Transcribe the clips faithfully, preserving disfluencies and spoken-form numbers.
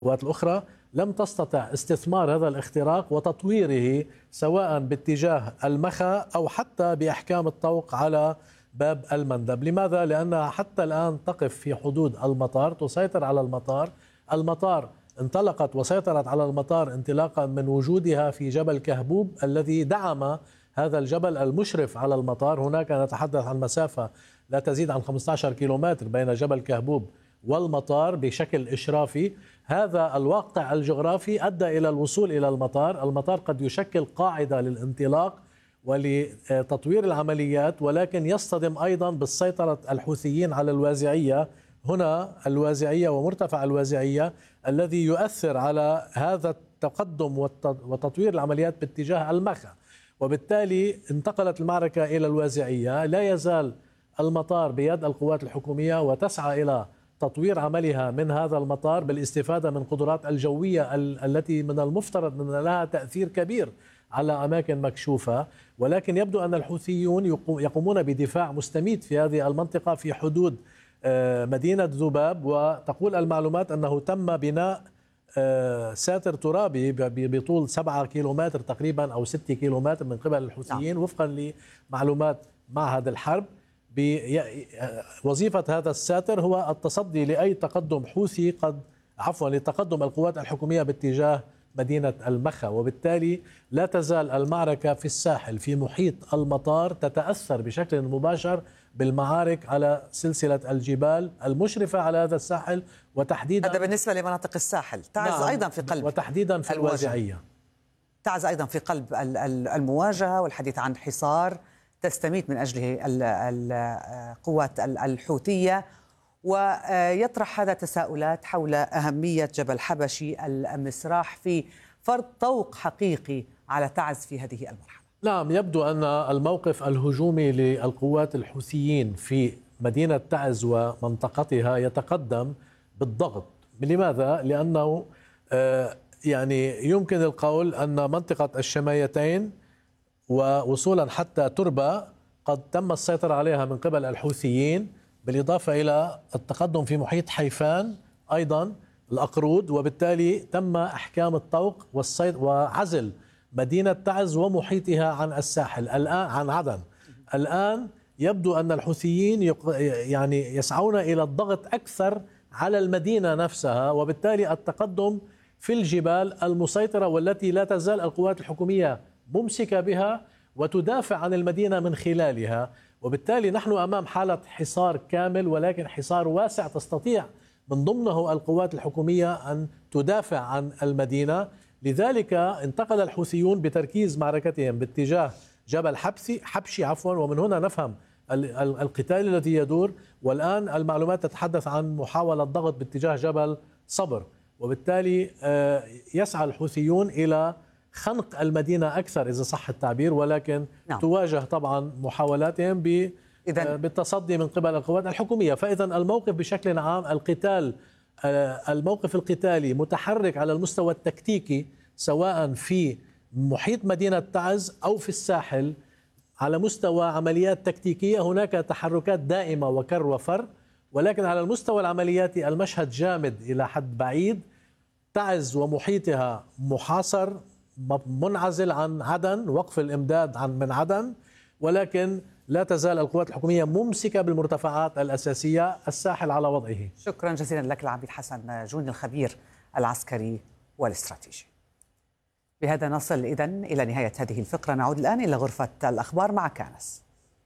القوات الأخرى لم تستطع استثمار هذا الاختراق وتطويره سواء باتجاه المخا أو حتى بأحكام الطوق على باب المندب. لماذا؟ لأنها حتى الآن تقف في حدود المطار، تسيطر على المطار. المطار انطلقت وسيطرت على المطار انطلاقا من وجودها في جبل كهبوب الذي دعم هذا الجبل المشرف على المطار. هناك نتحدث عن مسافة لا تزيد عن خمسة عشر كيلومتر بين جبل كهبوب والمطار بشكل إشرافي. هذا الواقع الجغرافي أدى إلى الوصول إلى المطار. المطار قد يشكل قاعدة للانطلاق ولتطوير العمليات، ولكن يصطدم أيضا بالسيطرة الحوثيين على الوازعية هنا، الوازعية ومرتفع الوازعية الذي يؤثر على هذا التقدم وتطوير العمليات باتجاه المخا. وبالتالي انتقلت المعركة إلى الوازعية. لا يزال المطار بيد القوات الحكومية وتسعى إلى تطوير عملها من هذا المطار بالاستفادة من قدرات الجوية التي من المفترض أن لها تأثير كبير على أماكن مكشوفة. ولكن يبدو أن الحوثيون يقومون بدفاع مستميت في هذه المنطقة في حدود مدينة ذباب، وتقول المعلومات أنه تم بناء ساتر ترابي بطول سبعة كيلومتر تقريبا أو ستة كيلومتر من قبل الحوثيين وفقا لمعلومات معهد الحرب. وظيفة هذا الساتر هو التصدي لأي تقدم حوثي قد عفوا لتقدم القوات الحكومية باتجاه مدينة المخا. وبالتالي لا تزال المعركة في الساحل في محيط المطار تتأثر بشكل مباشر بالمعارك على سلسلة الجبال المشرفة على هذا الساحل، وتحديدا هذا بالنسبة لمناطق الساحل. تعز نعم أيضا في قلب وتحديدا في الوازعية، تعز أيضا في قلب المواجهة والحديث عن حصار تستميت من أجله القوات الحوثية. ويطرح هذا تساؤلات حول أهمية جبل حبشي المسراح في فرض طوق حقيقي على تعز في هذه المرحلة. نعم، يبدو أن الموقف الهجومي للقوات الحوثيين في مدينة تعز ومنطقتها يتقدم بالضغط. لماذا؟ لأنه يعني يمكن القول أن منطقة الشمايتين ووصولا حتى تربة قد تم السيطرة عليها من قبل الحوثيين، بالإضافة إلى التقدم في محيط حيفان أيضا الأقرود. وبالتالي تم أحكام الطوق وعزل مدينة تعز ومحيطها عن الساحل الآن، عن عدن. الآن يبدو أن الحوثيين يعني يسعون إلى الضغط أكثر على المدينة نفسها، وبالتالي التقدم في الجبال المسيطرة والتي لا تزال القوات الحكومية ممسكة بها وتدافع عن المدينة من خلالها. وبالتالي نحن أمام حالة حصار كامل، ولكن حصار واسع تستطيع من ضمنه القوات الحكومية أن تدافع عن المدينة. لذلك انتقل الحوثيون بتركيز معركتهم باتجاه جبل حبسي حبشي عفوا ومن هنا نفهم القتال الذي يدور. والآن المعلومات تتحدث عن محاولة ضغط باتجاه جبل صبر، وبالتالي يسعى الحوثيون إلى خنق المدينة أكثر إذا صح التعبير، ولكن نعم. تواجه طبعا محاولاتهم بالتصدي من قبل القوات الحكومية. فإذا الموقف بشكل عام القتال الموقف القتالي متحرك على المستوى التكتيكي سواء في محيط مدينة تعز أو في الساحل. على مستوى عمليات تكتيكية هناك تحركات دائمة وكر وفر، ولكن على المستوى العملياتي المشهد جامد إلى حد بعيد. تعز ومحيطها محاصر منعزل عن عدن، وقف الإمداد عن من عدن، ولكن لا تزال القوات الحكومية ممسكة بالمرتفعات الأساسية. الساحل على وضعه. شكرا جزيلا لك العميد حسن جوني الخبير العسكري والاستراتيجي. بهذا نصل إذن إلى نهاية هذه الفقرة. نعود الآن إلى غرفة الأخبار مع كانس.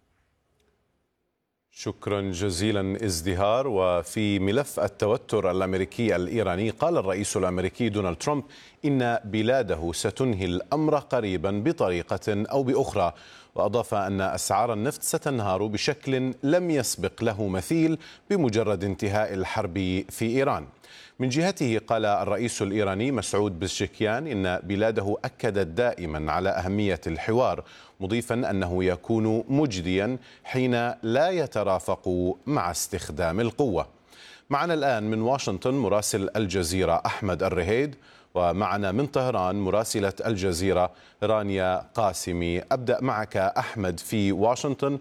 شكرا جزيلا ازدهار. وفي ملف التوتر الأمريكي الإيراني، قال الرئيس الأمريكي دونالد ترامب إن بلاده ستنهي الأمر قريبا بطريقة أو بأخرى، وأضاف أن أسعار النفط ستنهار بشكل لم يسبق له مثيل بمجرد انتهاء الحرب في إيران. من جهته قال الرئيس الإيراني مسعود بزشكيان إن بلاده أكدت دائما على أهمية الحوار، مضيفا أنه يكون مجديا حين لا يترافق مع استخدام القوة. معنا الآن من واشنطن مراسل الجزيرة أحمد الرهيد، ومعنا من طهران مراسلة الجزيرة رانيا قاسمي. أبدأ معك أحمد في واشنطن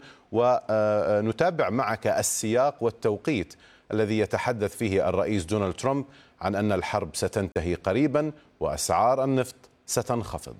ونتابع معك السياق والتوقيت الذي يتحدث فيه الرئيس دونالد ترامب عن أن الحرب ستنتهي قريبا وأسعار النفط ستنخفض.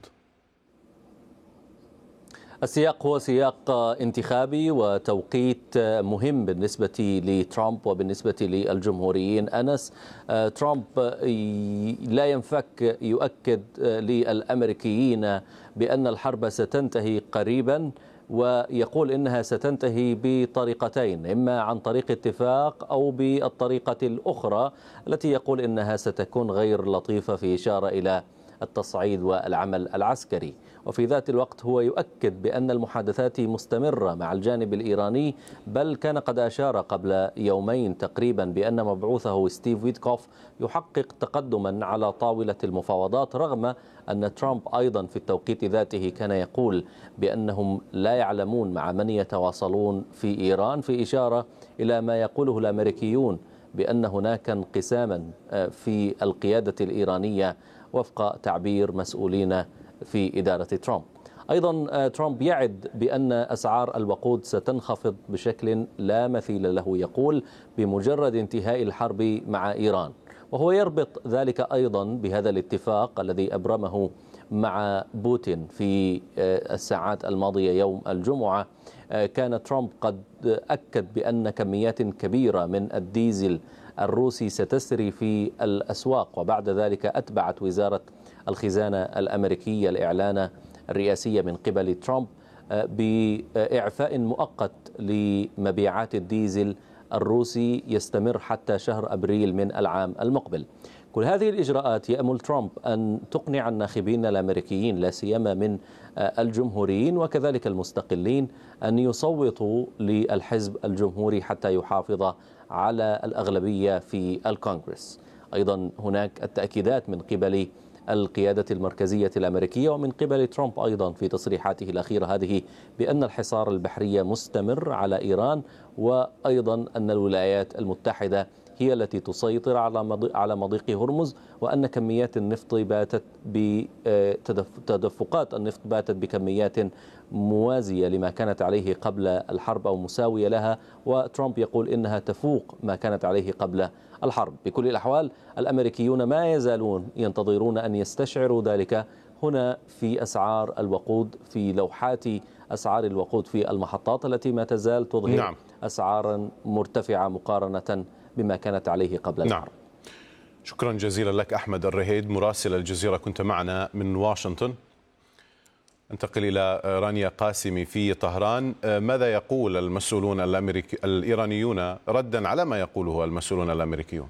السياق هو سياق انتخابي وتوقيت مهم بالنسبة لترامب وبالنسبة للجمهوريين. أنس، ترامب لا ينفك يؤكد للأمريكيين بأن الحرب ستنتهي قريبا، ويقول إنها ستنتهي بطريقتين، إما عن طريق اتفاق أو بالطريقة الأخرى التي يقول إنها ستكون غير لطيفة، في إشارة إلى التصعيد والعمل العسكري. وفي ذات الوقت هو يؤكد بأن المحادثات مستمرة مع الجانب الإيراني، بل كان قد أشار قبل يومين تقريبا بأن مبعوثه ستيف ويتكوف يحقق تقدما على طاولة المفاوضات، رغم أن ترامب أيضا في التوقيت ذاته كان يقول بأنهم لا يعلمون مع من يتواصلون في إيران، في إشارة إلى ما يقوله الأمريكيون بأن هناك انقساما في القيادة الإيرانية وفق تعبير مسؤولين في إدارة ترامب. أيضا ترامب يعد بأن أسعار الوقود ستنخفض بشكل لا مثيل له، يقول بمجرد انتهاء الحرب مع إيران، وهو يربط ذلك أيضا بهذا الاتفاق الذي أبرمه مع بوتين في الساعات الماضية يوم الجمعة. كان ترامب قد أكد بأن كميات كبيرة من الديزل الروسي ستسري في الأسواق، وبعد ذلك أتبعت وزارة الخزانة الأمريكية الإعلان الرئاسي من قبل ترامب بإعفاء مؤقت لمبيعات الديزل الروسي يستمر حتى شهر أبريل من العام المقبل. كل هذه الإجراءات يأمل ترامب أن تقنع الناخبين الأمريكيين، لا سيما من الجمهوريين وكذلك المستقلين، أن يصوتوا للحزب الجمهوري حتى يحافظ على الأغلبية في الكونغرس. أيضا هناك التأكيدات من قبل القيادة المركزية الأمريكية ومن قبل ترامب أيضا في تصريحاته الأخيرة هذه بأن الحصار البحري مستمر على إيران، وأيضا أن الولايات المتحدة هي التي تسيطر على على مضيق هرمز، وأن كميات النفط باتت بتدفقات النفط باتت بكميات موازية لما كانت عليه قبل الحرب أو مساوية لها، وترامب يقول إنها تفوق ما كانت عليه قبل الحرب. بكل الأحوال الأمريكيون ما يزالون ينتظرون أن يستشعروا ذلك هنا في أسعار الوقود، في لوحات أسعار الوقود في المحطات التي ما تزال تظهر نعم. أسعارا مرتفعة مقارنة بما كانت عليه قبل الحرب. نعم. شكرا جزيلا لك أحمد الرهيد مراسل الجزيرة، كنت معنا من واشنطن. انتقل إلى رانيا قاسمي في طهران. ماذا يقول المسؤولون الأمريكي الإيرانيون ردا على ما يقوله المسؤولون الأمريكيون؟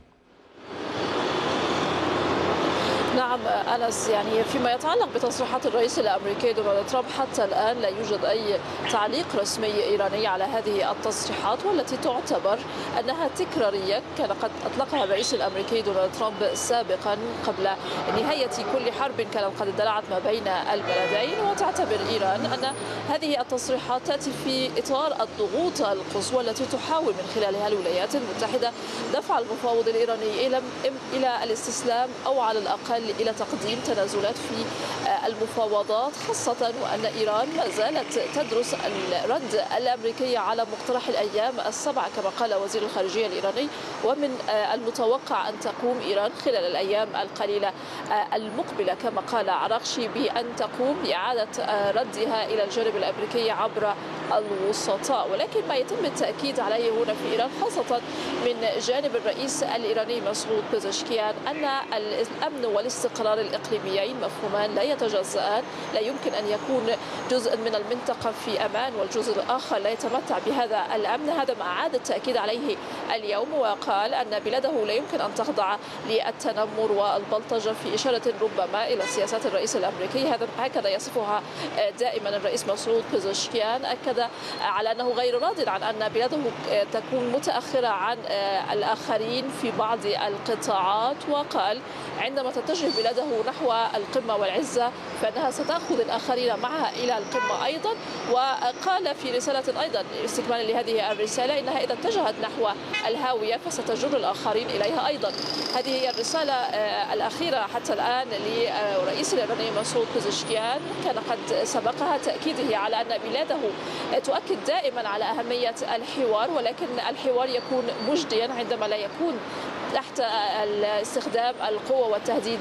نعم أنس، يعني فيما يتعلق بتصريحات الرئيس الأمريكي دونالد ترامب حتى الآن لا يوجد أي تعليق رسمي إيراني على هذه التصريحات، والتي تعتبر أنها تكرارية كان قد أطلقها الرئيس الأمريكي دونالد ترامب سابقا قبل نهاية كل حرب كانت قد اندلعت ما بين البلدين. وتعتبر إيران أن هذه التصريحات تأتي في إطار الضغوط القصوى التي تحاول من خلالها الولايات المتحدة دفع المفاوض الإيراني إلى إلى الاستسلام أو على الأقل إلى تقديم تنازلات في المفاوضات، خاصة وأن إيران ما زالت تدرس الرد الأمريكي على مقترح الأيام السبعة كما قال وزير الخارجية الإيراني، ومن المتوقع أن تقوم إيران خلال الأيام القليلة المقبلة كما قال عراقشي بأن تقوم بإعادة ردها إلى الجانب الأمريكي عبر الوسطاء. ولكن ما يتم التأكيد عليه هنا في إيران خاصة من جانب الرئيس الإيراني مسعود بيزشكيان أن الأمن والاستقرار الإقليميين مفهومان لا يتجزأان، لا يمكن أن يكون جزء من المنطقة في أمان والجزء الآخر لا يتمتع بهذا الأمن. هذا ما أعاد التأكيد عليه اليوم، وقال أن بلاده لا يمكن أن تخضع للتنمر والبلطجة في إشارة ربما إلى سياسات الرئيس الأمريكي. هذا هكذا يصفها دائما الرئيس مسعود بيزشكيان. أكد على أنه غير راض عن أن بلاده تكون متأخرة عن الآخرين في بعض القطاعات، وقال عندما تتجه بلاده نحو القمة والعزة فإنها ستأخذ الآخرين معها إلى القمة أيضا. وقال في رسالة أيضا استكمالا لهذه الرسالة إنها إذا اتجهت نحو الهاوية فستجر الآخرين إليها أيضا. هذه هي الرسالة الأخيرة حتى الآن لرئيس الإيراني مسعود بيزشكيان، كان قد سبقها تأكيده على أن بلاده تؤكد دائما على أهمية الحوار، ولكن الحوار يكون مجديا عندما لا يكون تحت استخدام القوة والتهديد